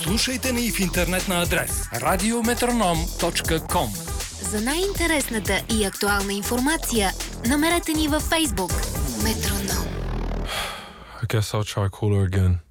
Слушайте ни в интернет на адрес radiometronom.com. За най-интересната и актуална информация намерете ни във Facebook Метроном. I guess I'll try cooler again.